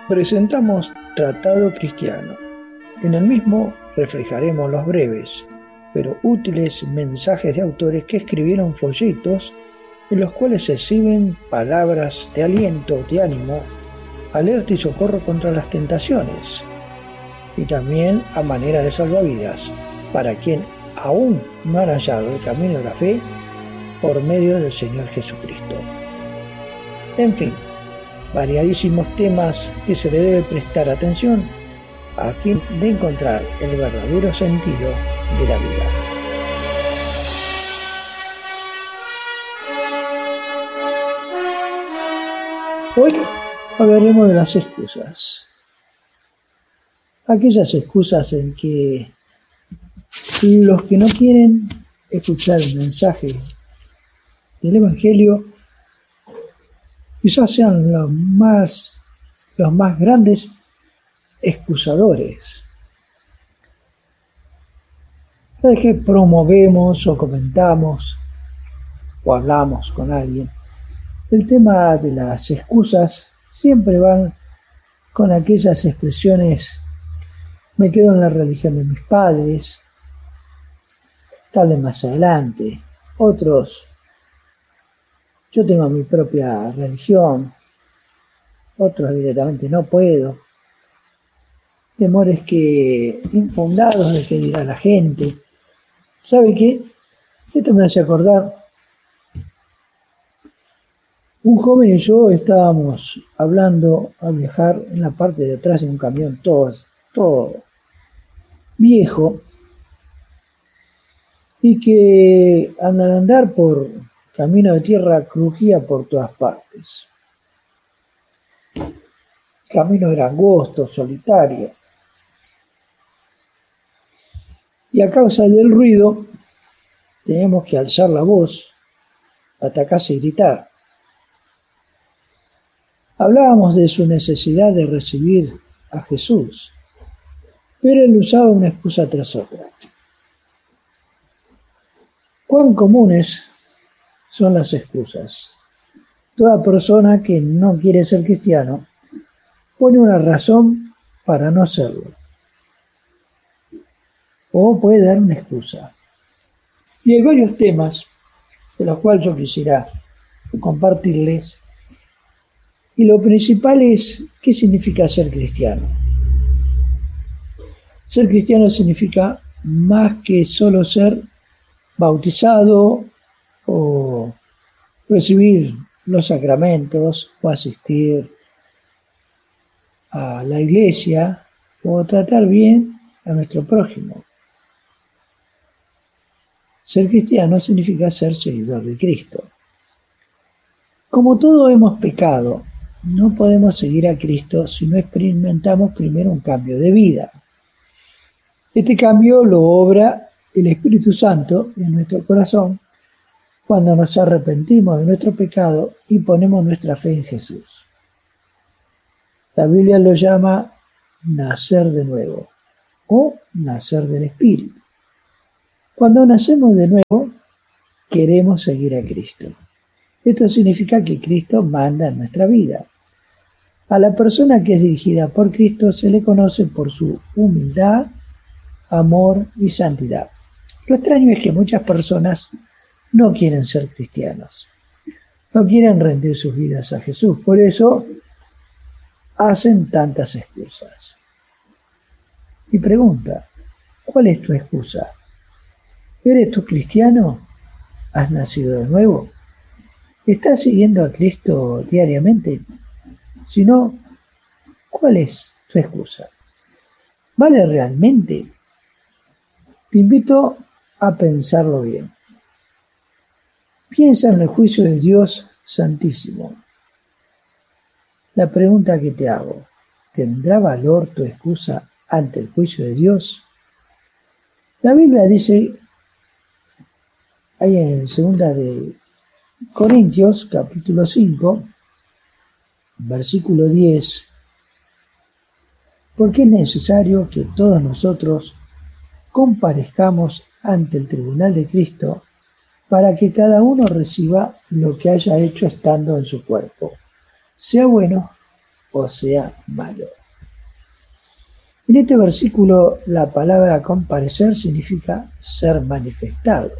presentamos Tratado Cristiano. En el mismo reflejaremos los breves, pero útiles mensajes de autores que escribieron folletos en los cuales se exhiben palabras de aliento, de ánimo, alerta y socorro contra las tentaciones, y también a manera de salvavidas para quien aún no ha hallado el camino de la fe por medio del Señor Jesucristo. En fin, variadísimos temas que se le debe prestar atención a fin de encontrar el verdadero sentido de la vida. Hoy hablaremos de las excusas. Aquellas excusas en que los que no quieren escuchar el mensaje del Evangelio quizás sean los más grandes excusadores. Cada vez que promovemos o comentamos o hablamos con alguien, el tema de las excusas siempre van con aquellas expresiones: me quedo en la religión de mis padres, tal vez más adelante. Otros: yo tengo mi propia religión. Otros directamente: no puedo. Temores infundados de que dirá la gente. ¿Sabe qué? Esto me hace acordar. Un joven y yo estábamos hablando al viajar en la parte de atrás de un camión todo viejo, y que al andar por camino de tierra crujía por todas partes. El camino era angosto, solitario, y a causa del ruido teníamos que alzar la voz, atacarse y gritar. Hablábamos de su necesidad de recibir a Jesús, pero él usaba una excusa tras otra. ¿Cuán comunes son las excusas? Toda persona que no quiere ser cristiano pone una razón para no serlo, o puede dar una excusa. Y hay varios temas de los cuales yo quisiera compartirles. Y lo principal es: ¿qué significa ser cristiano? Ser cristiano significa más que solo ser bautizado o recibir los sacramentos o asistir a la iglesia o tratar bien a nuestro prójimo. Ser cristiano significa ser seguidor de Cristo. Como todos hemos pecado, no podemos seguir a Cristo si no experimentamos primero un cambio de vida. Este cambio lo obra el Espíritu Santo en nuestro corazón cuando nos arrepentimos de nuestro pecado y ponemos nuestra fe en Jesús. La Biblia lo llama nacer de nuevo o nacer del Espíritu. Cuando nacemos de nuevo, queremos seguir a Cristo. Esto significa que Cristo manda en nuestra vida. A la persona que es dirigida por Cristo se le conoce por su humildad, amor y santidad. Lo extraño es que muchas personas no quieren ser cristianos, no quieren rendir sus vidas a Jesús, por eso hacen tantas excusas. Y pregunta: ¿cuál es tu excusa? ¿Eres tú cristiano? ¿Has nacido de nuevo? ¿Estás siguiendo a Cristo diariamente? Si no, ¿cuál es tu excusa? ¿Vale realmente? Te invito a pensarlo bien. Piensa en el juicio de Dios Santísimo. La pregunta que te hago: ¿tendrá valor tu excusa ante el juicio de Dios? La Biblia dice, ahí en 2 de Corintios, capítulo 5, versículo 10, porque es necesario que todos nosotros comparezcamos ante el tribunal de Cristo para que cada uno reciba lo que haya hecho estando en su cuerpo, sea bueno o sea malo. En este versículo la palabra comparecer significa ser manifestado.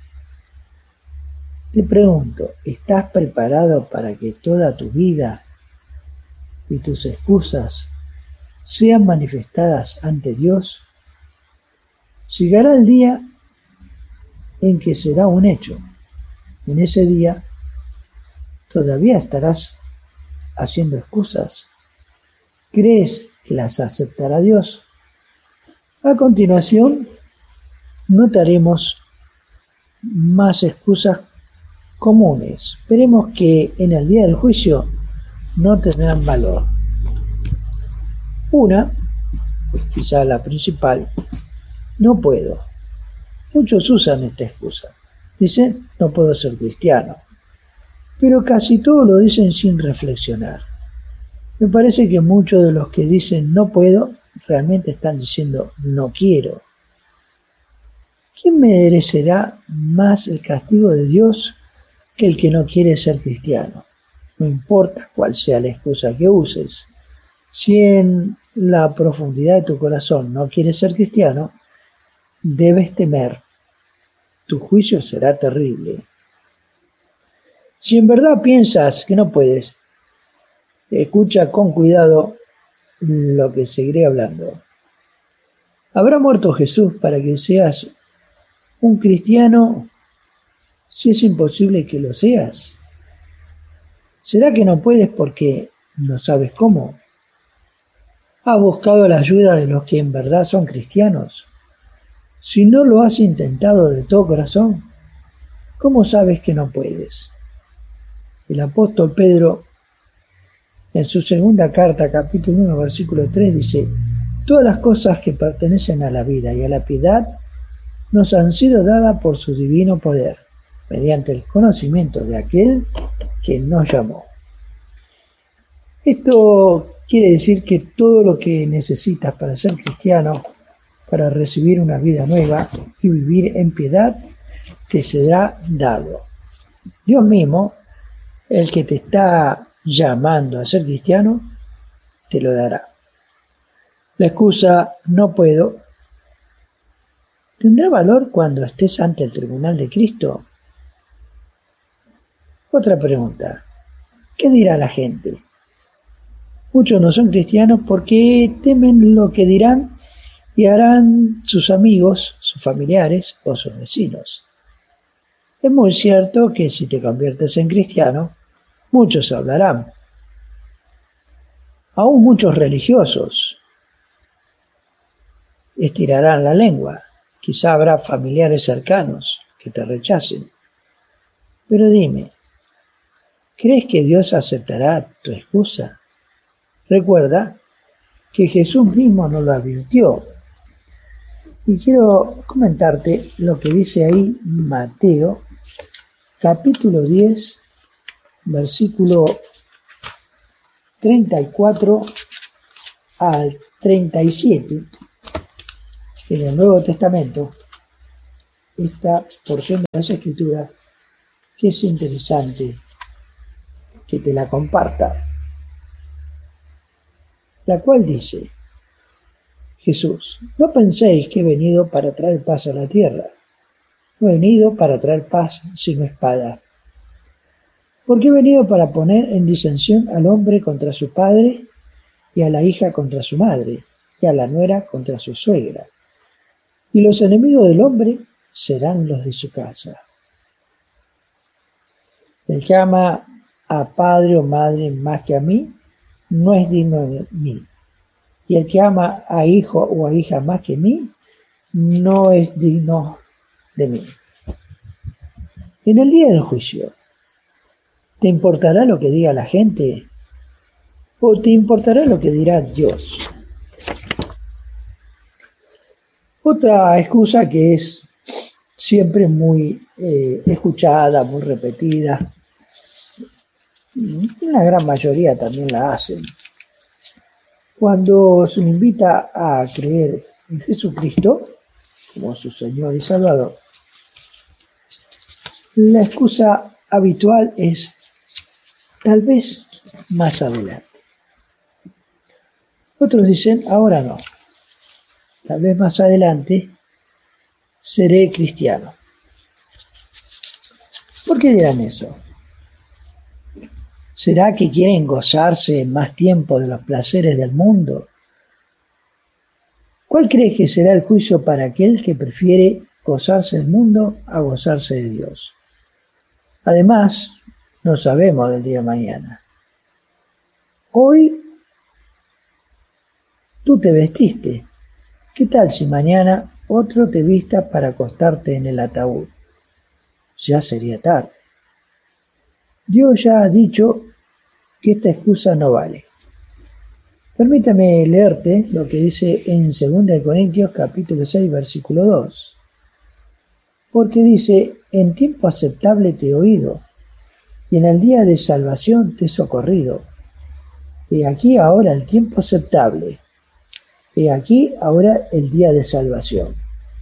Te pregunto, ¿estás preparado para que toda tu vida y tus excusas sean manifestadas ante Dios? Llegará el día en que será un hecho. En ese día, ¿todavía estarás haciendo excusas? ¿Crees que las aceptará Dios? A continuación, notaremos más excusas comunes. Veremos que en el día del juicio no tendrán valor. Una, quizá la principal, no puedo. Muchos usan esta excusa. Dicen, no puedo ser cristiano. Pero casi todos lo dicen sin reflexionar. Me parece que muchos de los que dicen no puedo, realmente están diciendo no quiero. ¿Quién merecerá más el castigo de Dios que el que no quiere ser cristiano? No importa cuál sea la excusa que uses. Si en la profundidad de tu corazón no quieres ser cristiano, debes temer. Tu juicio será terrible. Si en verdad piensas que no puedes, escucha con cuidado lo que seguiré hablando. ¿Habrá muerto Jesús para que seas un cristiano si es imposible que lo seas? ¿Será que no puedes porque no sabes cómo? ¿Has buscado la ayuda de los que en verdad son cristianos? Si no lo has intentado de todo corazón, ¿cómo sabes que no puedes? El apóstol Pedro, en su segunda carta, capítulo 1, versículo 3, dice: todas las cosas que pertenecen a la vida y a la piedad nos han sido dadas por su divino poder, mediante el conocimiento de aquel que nos llamó. Esto quiere decir que todo lo que necesitas para ser cristiano, para recibir una vida nueva y vivir en piedad, te será dado. Dios mismo, el que te está llamando a ser cristiano, te lo dará. La excusa no puedo ¿tendrá valor cuando estés ante el tribunal de Cristo? Otra pregunta, ¿qué dirá la gente? Muchos no son cristianos porque temen lo que dirán y harán sus amigos, sus familiares o sus vecinos. Es muy cierto que si te conviertes en cristiano, muchos hablarán. Aún muchos religiosos estirarán la lengua. Quizá habrá familiares cercanos que te rechacen. Pero dime, ¿crees que Dios aceptará tu excusa? Recuerda que Jesús mismo nos lo advirtió. Y quiero comentarte lo que dice ahí Mateo, capítulo 10, versículo 34 al 37, en el Nuevo Testamento, esta porción de las Escrituras, que es interesante que te la comparta, la cual dice: Jesús, no penséis que he venido para traer paz a la tierra. No he venido para traer paz sino espada. Porque he venido para poner en disensión al hombre contra su padre, y a la hija contra su madre, y a la nuera contra su suegra. Y los enemigos del hombre serán los de su casa. El que ama a padre o madre más que a mí, no es digno de mí. Y el que ama a hijo o a hija más que mí, no es digno de mí. En el día del juicio, ¿te importará lo que diga la gente? ¿O te importará lo que dirá Dios? Otra excusa que es siempre muy escuchada, muy repetida, la gran mayoría también la hacen. Cuando se le invita a creer en Jesucristo como su Señor y Salvador, la excusa habitual es tal vez más adelante. Otros dicen, ahora no, tal vez más adelante seré cristiano. ¿Por qué dirán eso? ¿Será que quieren gozarse más tiempo de los placeres del mundo? ¿Cuál crees que será el juicio para aquel que prefiere gozarse del mundo a gozarse de Dios? Además, no sabemos del día de mañana. Hoy tú te vestiste. ¿Qué tal si mañana otro te vista para acostarte en el ataúd? Ya sería tarde. Dios ya ha dicho que esta excusa no vale. Permítame leerte lo que dice en 2 Corintios capítulo 6, versículo 2. Porque dice, en tiempo aceptable te he oído, y en el día de salvación te he socorrido. He aquí ahora el tiempo aceptable. He aquí ahora el día de salvación.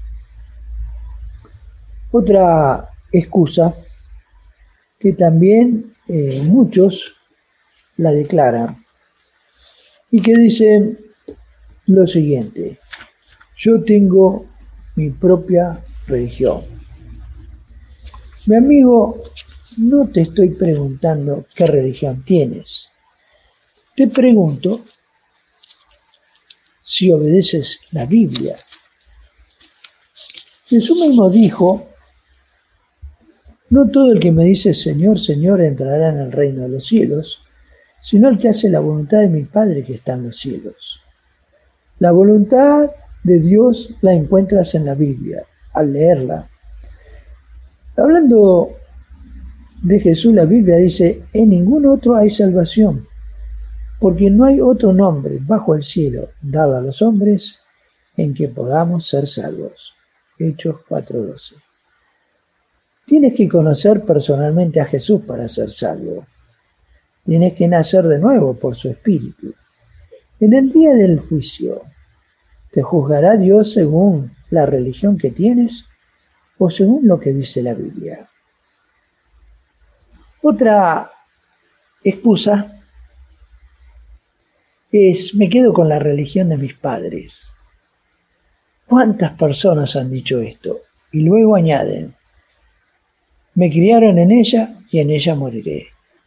Otra excusa que también muchos la declaran y que dicen lo siguiente: yo tengo mi propia religión. Mi amigo, no te estoy preguntando qué religión tienes. Te pregunto si obedeces la Biblia. Jesús mismo dijo, no todo el que me dice Señor, Señor entrará en el reino de los cielos, sino el que hace la voluntad de mi Padre que está en los cielos. La voluntad de Dios la encuentras en la Biblia, al leerla. Hablando de Jesús, la Biblia dice, en ningún otro hay salvación, porque no hay otro nombre bajo el cielo dado a los hombres en que podamos ser salvos. Hechos 4:12. Tienes que conocer personalmente a Jesús para ser salvo. Tienes que nacer de nuevo por su Espíritu. En el día del juicio, ¿te juzgará Dios según la religión que tienes o según lo que dice la Biblia? Otra excusa es, me quedo con la religión de mis padres. ¿Cuántas personas han dicho esto? Y luego añaden, me criaron en ella y en ella moriré.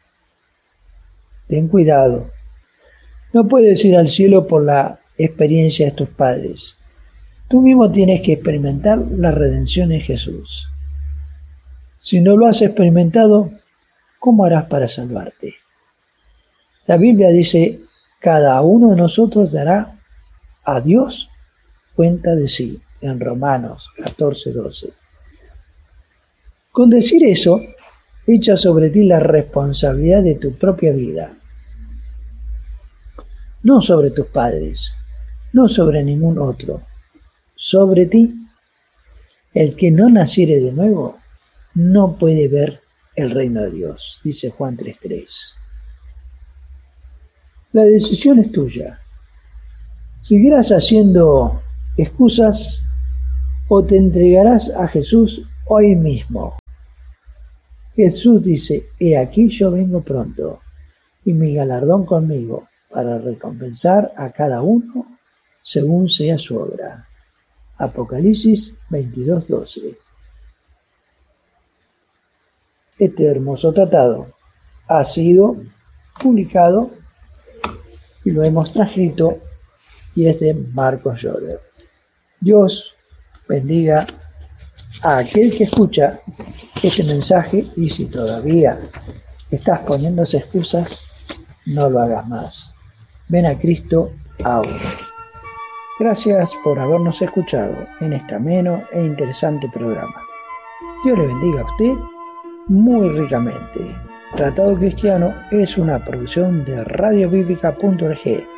Ten cuidado. No puedes ir al cielo por la experiencia de tus padres. Tú mismo tienes que experimentar la redención en Jesús. Si no lo has experimentado, ¿cómo harás para salvarte? La Biblia dice, cada uno de nosotros dará a Dios cuenta de sí, en Romanos 14:12. Con decir eso, echa sobre ti la responsabilidad de tu propia vida. No sobre tus padres, no sobre ningún otro, sobre ti. El que no naciere de nuevo no puede ver el reino de Dios, dice Juan 3:3. La decisión es tuya. ¿Seguirás haciendo excusas o te entregarás a Jesús hoy mismo? Jesús dice, he aquí yo vengo pronto, y mi galardón conmigo, para recompensar a cada uno según sea su obra. Apocalipsis 22:12. Este hermoso tratado ha sido publicado y lo hemos transcrito y es de Marcos Llorer. Dios bendiga a aquel que escucha este mensaje y si todavía estás poniéndose excusas, no lo hagas más. Ven a Cristo ahora. Gracias por habernos escuchado en este ameno e interesante programa. Dios le bendiga a usted muy ricamente. Tratado Cristiano es una producción de radiobiblica.org.